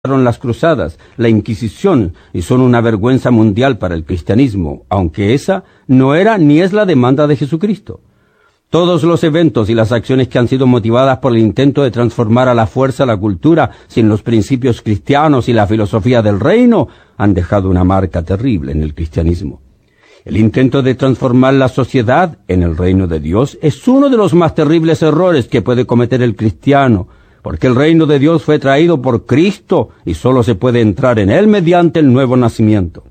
las cruzadas, la Inquisición, y son una vergüenza mundial para el cristianismo, aunque esa no era ni es la demanda de Jesucristo. Todos los eventos y las acciones que han sido motivadas por el intento de transformar a la fuerza la cultura sin los principios cristianos y la filosofía del reino han dejado una marca terrible en el cristianismo. El intento de transformar la sociedad en el reino de Dios es uno de los más terribles errores que puede cometer el cristiano, porque el reino de Dios fue traído por Cristo y solo se puede entrar en él mediante el nuevo nacimiento.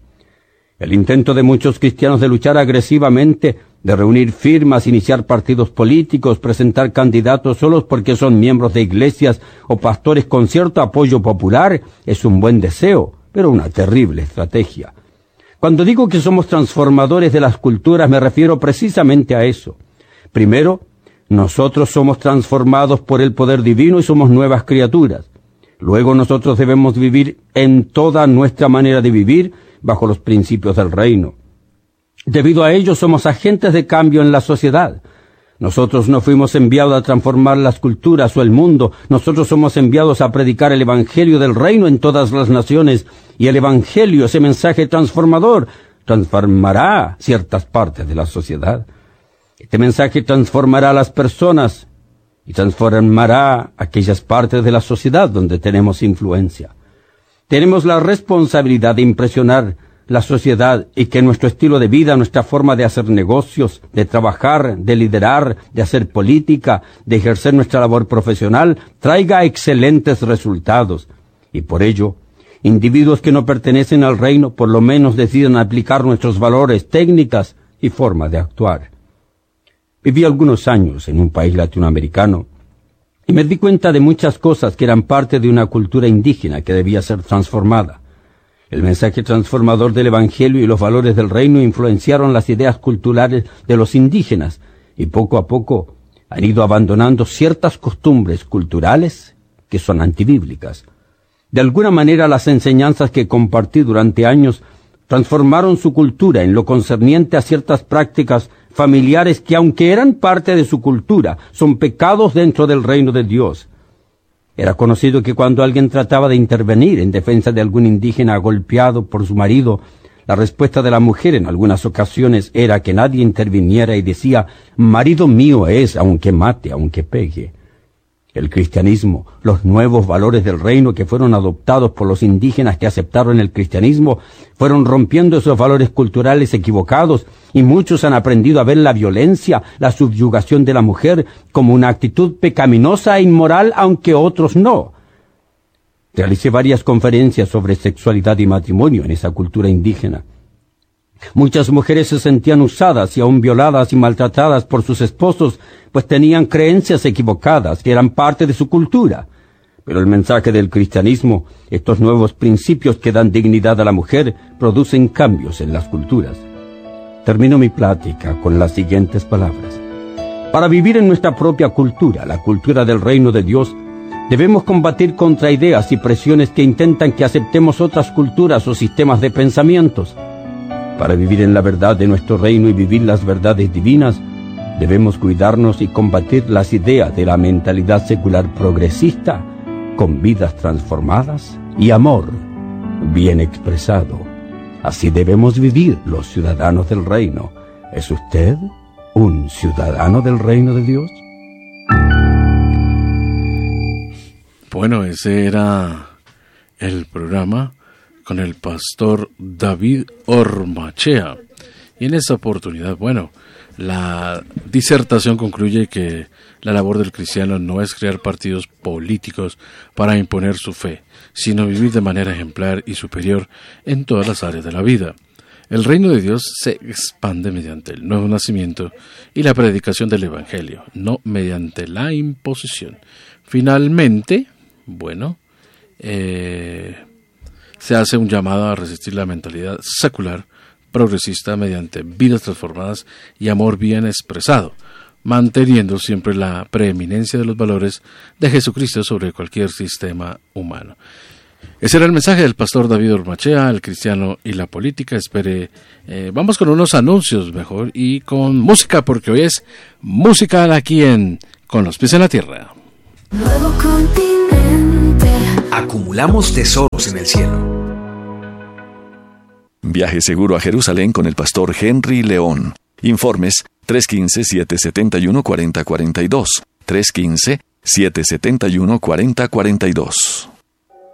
El intento de muchos cristianos de luchar agresivamente, de reunir firmas, iniciar partidos políticos, presentar candidatos solos porque son miembros de iglesias o pastores con cierto apoyo popular, es un buen deseo, pero una terrible estrategia. Cuando digo que somos transformadores de las culturas, me refiero precisamente a eso. Primero, nosotros somos transformados por el poder divino y somos nuevas criaturas. Luego nosotros debemos vivir en toda nuestra manera de vivir bajo los principios del reino. Debido a ello somos agentes de cambio en la sociedad. Nosotros no fuimos enviados a transformar las culturas o el mundo. Nosotros somos enviados a predicar el evangelio del reino en todas las naciones. Y el evangelio, ese mensaje transformador, transformará ciertas partes de la sociedad. Este mensaje transformará a las personas y transformará aquellas partes de la sociedad donde tenemos influencia. Tenemos la responsabilidad de impresionar la sociedad y que nuestro estilo de vida, nuestra forma de hacer negocios, de trabajar, de liderar, de hacer política, de ejercer nuestra labor profesional, traiga excelentes resultados. Y por ello, individuos que no pertenecen al reino por lo menos deciden aplicar nuestros valores, técnicas y forma de actuar. Viví algunos años en un país latinoamericano y me di cuenta de muchas cosas que eran parte de una cultura indígena que debía ser transformada. El mensaje transformador del Evangelio y los valores del reino influenciaron las ideas culturales de los indígenas y poco a poco han ido abandonando ciertas costumbres culturales que son antibíblicas. De alguna manera las enseñanzas que compartí durante años transformaron su cultura en lo concerniente a ciertas prácticas familiares que, aunque eran parte de su cultura, son pecados dentro del reino de Dios. Era conocido que cuando alguien trataba de intervenir en defensa de algún indígena golpeado por su marido, la respuesta de la mujer en algunas ocasiones era que nadie interviniera y decía, marido mío es, aunque mate, aunque pegue. El cristianismo, los nuevos valores del reino que fueron adoptados por los indígenas que aceptaron el cristianismo, fueron rompiendo esos valores culturales equivocados y muchos han aprendido a ver la violencia, la subyugación de la mujer como una actitud pecaminosa e inmoral, aunque otros no. Realicé varias conferencias sobre sexualidad y matrimonio en esa cultura indígena. Muchas mujeres se sentían usadas y aún violadas y maltratadas por sus esposos, pues tenían creencias equivocadas que eran parte de su cultura. Pero el mensaje del cristianismo, estos nuevos principios que dan dignidad a la mujer, producen cambios en las culturas. Termino mi plática con las siguientes palabras. Para vivir en nuestra propia cultura, la cultura del reino de Dios, debemos combatir contra ideas y presiones que intentan que aceptemos otras culturas o sistemas de pensamientos. Para vivir en la verdad de nuestro reino y vivir las verdades divinas, debemos cuidarnos y combatir las ideas de la mentalidad secular progresista con vidas transformadas y amor bien expresado. Así debemos vivir los ciudadanos del reino. ¿Es usted un ciudadano del reino de Dios? Bueno, ese era el programa con el pastor David Ormachea. Y en esta oportunidad, la disertación concluye que la labor del cristiano no es crear partidos políticos para imponer su fe, sino vivir de manera ejemplar y superior en todas las áreas de la vida. El reino de Dios se expande mediante el nuevo nacimiento y la predicación del Evangelio, no mediante la imposición. Finalmente, se hace un llamado a resistir la mentalidad secular, progresista, mediante vidas transformadas y amor bien expresado, manteniendo siempre la preeminencia de los valores de Jesucristo sobre cualquier sistema humano. Ese era el mensaje del pastor David Ormachea, el cristiano y la política. Vamos con unos anuncios mejor y con música, porque hoy es música aquí en Con los pies en la tierra. Nuevo continente. acumulamos tesoros en el cielo. Viaje seguro a Jerusalén con el pastor Henry León. Informes 315-771-4042. 315-771-4042.